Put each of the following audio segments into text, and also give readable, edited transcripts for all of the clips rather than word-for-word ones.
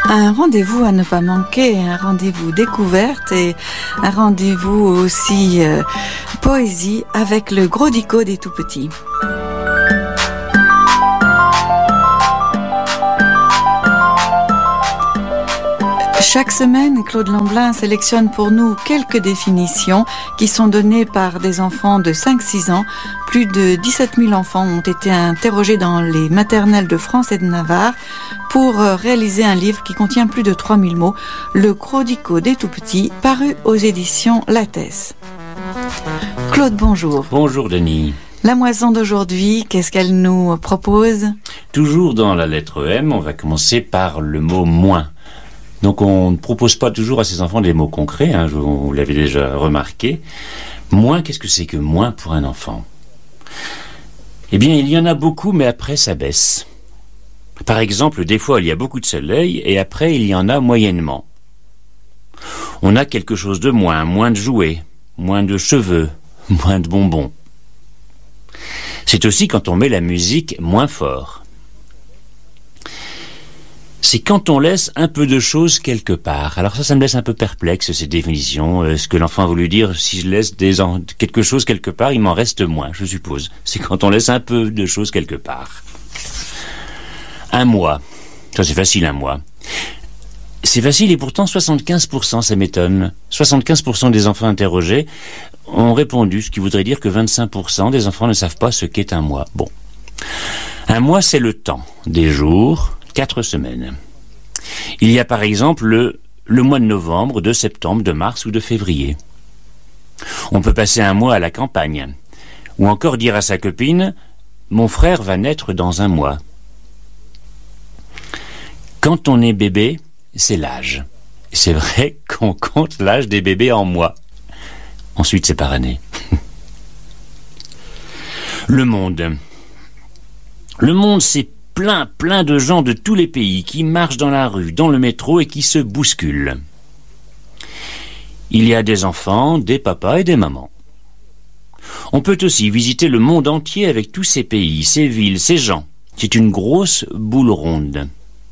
Un rendez-vous à ne pas manquer, un rendez-vous découverte et un rendez-vous aussi poésie avec le Gros Dico des tout-petits. Chaque semaine, Claude Lamblin sélectionne pour nous quelques définitions qui sont données par des enfants de 5-6 ans. Plus de 17 000 enfants ont été interrogés dans les maternelles de France et de Navarre pour réaliser un livre qui contient plus de 3000 mots, Le Gros Dico des tout-petits, paru aux éditions Lattès. Claude, bonjour. Bonjour Denis. La moisson d'aujourd'hui, qu'est-ce qu'elle nous propose ? Toujours dans la lettre M, on va commencer par le mot « moins ». Donc on ne propose pas toujours à ces enfants des mots concrets, vous l'avez déjà remarqué. Moins, qu'est-ce que c'est que moins pour un enfant ? Eh bien, il y en a beaucoup, mais après ça baisse. Par exemple, des fois il y a beaucoup de soleil, et après il y en a moyennement. On a quelque chose de moins de jouets, moins de cheveux, moins de bonbons. C'est aussi quand on met la musique moins fort. C'est quand on laisse un peu de choses quelque part. Alors ça me laisse un peu perplexe, ces définitions. Ce que l'enfant a voulu dire, si je laisse quelque chose quelque part, il m'en reste moins, je suppose. C'est quand on laisse un peu de choses quelque part. Un mois. Ça c'est facile, un mois. C'est facile et pourtant 75%, ça m'étonne. 75% des enfants interrogés ont répondu, ce qui voudrait dire que 25% des enfants ne savent pas ce qu'est un mois. Bon. Un mois, c'est le temps, des jours, 4 semaines. Il y a par exemple le mois de novembre, de septembre, de mars ou de février. On peut passer un mois à la campagne. Ou encore dire à sa copine « Mon frère va naître dans un mois ». Quand on est bébé, c'est l'âge. C'est vrai qu'on compte l'âge des bébés en mois. Ensuite, c'est par année. Le monde. Le monde, c'est plein de gens de tous les pays qui marchent dans la rue, dans le métro et qui se bousculent. Il y a des enfants, des papas et des mamans. On peut aussi visiter le monde entier avec tous ces pays, ces villes, ces gens. C'est une grosse boule ronde.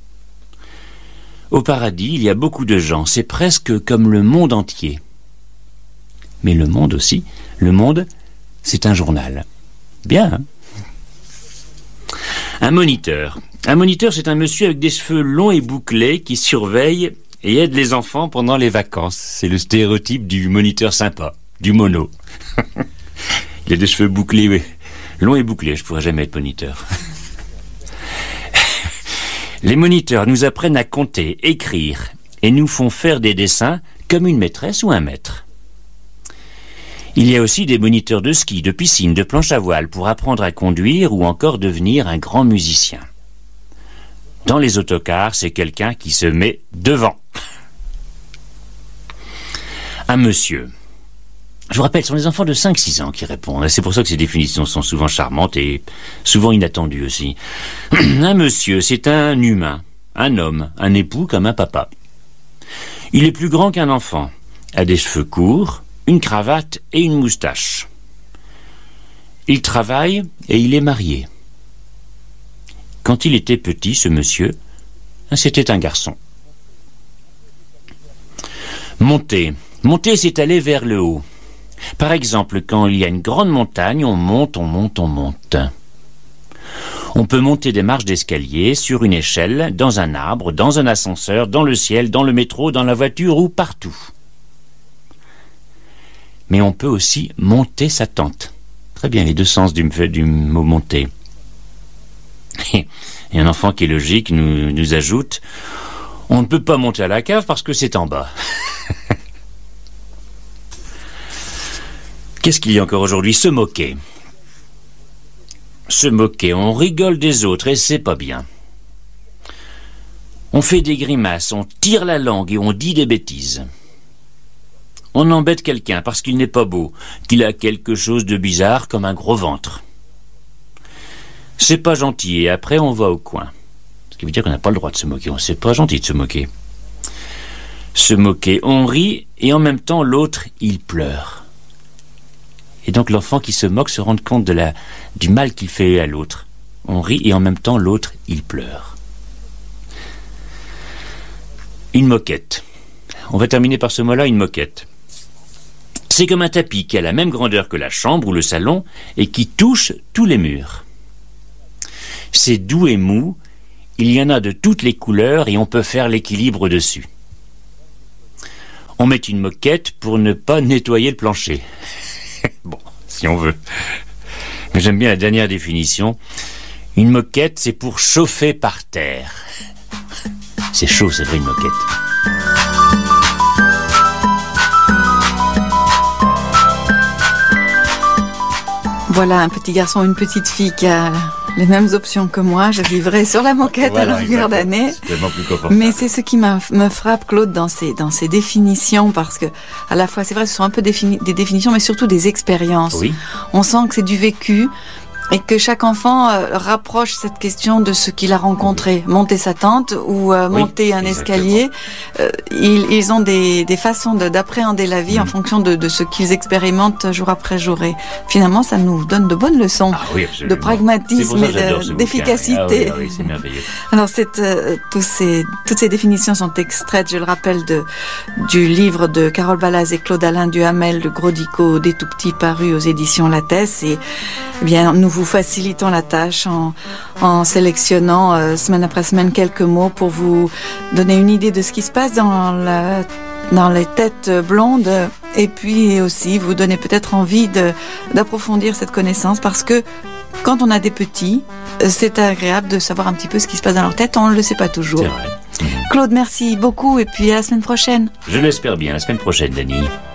Au paradis, il y a beaucoup de gens, c'est presque comme le monde entier. Mais le monde aussi, le monde, c'est un journal. Bien, hein ? Un moniteur. Un moniteur, c'est un monsieur avec des cheveux longs et bouclés qui surveille et aide les enfants pendant les vacances. C'est le stéréotype du moniteur sympa, du mono. Il a des cheveux bouclés, oui. Longs et bouclés, je pourrais jamais être moniteur. Les moniteurs nous apprennent à compter, écrire et nous font faire des dessins comme une maîtresse ou un maître. Il y a aussi des moniteurs de ski, de piscine, de planche à voile pour apprendre à conduire ou encore devenir un grand musicien. Dans les autocars, c'est quelqu'un qui se met devant. Un monsieur. Je vous rappelle, ce sont les enfants de 5-6 ans qui répondent. C'est pour ça que ces définitions sont souvent charmantes et souvent inattendues aussi. Un monsieur, c'est un humain, un homme, un époux comme un papa. Il est plus grand qu'un enfant, a des cheveux courts, une cravate et une moustache. Il travaille et il est marié. Quand il était petit, ce monsieur, c'était un garçon. Monter. Monter, c'est aller vers le haut. Par exemple, quand il y a une grande montagne, on monte. On peut monter des marches d'escalier, sur une échelle, dans un arbre, dans un ascenseur, dans le ciel, dans le métro, dans la voiture ou partout. Mais on peut aussi monter sa tente. Très bien, les deux sens du mot monter. Et un enfant qui est logique nous ajoute « On ne peut pas monter à la cave parce que c'est en bas. » Qu'est-ce qu'il y a encore aujourd'hui ? Se moquer. Se moquer, on rigole des autres et c'est pas bien. On fait des grimaces, on tire la langue et on dit des bêtises. On embête quelqu'un parce qu'il n'est pas beau, qu'il a quelque chose de bizarre comme un gros ventre. C'est pas gentil et après on va au coin. Ce qui veut dire qu'on n'a pas le droit de se moquer. C'est pas gentil de se moquer. Se moquer, on rit et en même temps l'autre, il pleure. Et donc l'enfant qui se moque se rend compte du mal qu'il fait à l'autre. On rit et en même temps l'autre, il pleure. Une moquette. On va terminer par ce mot-là, une moquette. C'est comme un tapis qui a la même grandeur que la chambre ou le salon et qui touche tous les murs. C'est doux et mou, il y en a de toutes les couleurs et on peut faire l'équilibre dessus. On met une moquette pour ne pas nettoyer le plancher. Bon, si on veut. Mais j'aime bien la dernière définition. Une moquette, c'est pour chauffer par terre. C'est chaud, c'est vrai, une moquette. Voilà un petit garçon, une petite fille qui a les mêmes options que moi. Je vivrai sur la moquette voilà, à longueur d'année. C'est tellement plus confortable. Mais c'est ce qui me frappe, Claude, dans ces définitions, parce que à la fois, c'est vrai, ce sont un peu des définitions, mais surtout des expériences. Oui. On sent que c'est du vécu. Et que chaque enfant rapproche cette question de ce qu'il a rencontré. Monter sa tente ou monter un escalier. Ils ont des façons d'appréhender la vie en fonction de ce qu'ils expérimentent jour après jour. Et finalement, ça nous donne de bonnes leçons de pragmatisme et d'efficacité. Ah oui, c'est merveilleux. Alors, toutes ces définitions sont extraites, je le rappelle, du livre de Carole Balaz et Claude Alain Duhamel, Le Gros Dico des Tout-Petits, paru aux éditions Lattès. Et eh bien, nous vous facilitons la tâche en sélectionnant semaine après semaine quelques mots pour vous donner une idée de ce qui se passe dans les têtes blondes et puis aussi vous donner peut-être envie d'approfondir cette connaissance parce que quand on a des petits, c'est agréable de savoir un petit peu ce qui se passe dans leur tête, on ne le sait pas toujours. C'est vrai. Claude, merci beaucoup et puis à la semaine prochaine. Je l'espère bien, la semaine prochaine, Dany.